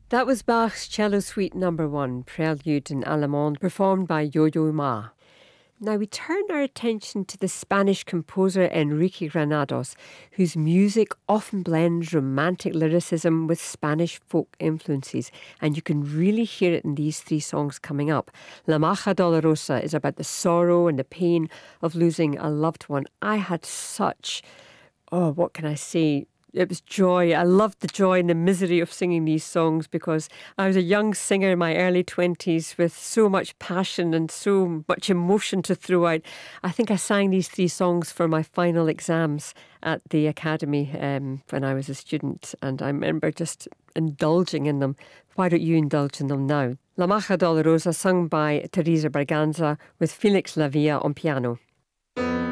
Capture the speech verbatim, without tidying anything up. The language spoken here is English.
That was Bach's Cello Suite Number One, Prelude in Allemande, performed by Yo-Yo Ma. Now we turn our attention to the Spanish composer Enrique Granados, whose music often blends romantic lyricism with Spanish folk influences, and you can really hear it in these three songs coming up. La Maja Dolorosa is about the sorrow and the pain of losing a loved one. I had such, oh, what can I say? It was joy. I loved the joy and the misery of singing these songs because I was a young singer in my early twenties with so much passion and so much emotion to throw out. I think I sang these three songs for my final exams at the academy um, when I was a student, and I remember just indulging in them. Why don't you indulge in them now? La Maja Dolorosa, sung by Teresa Braganza with Felix Lavia on piano.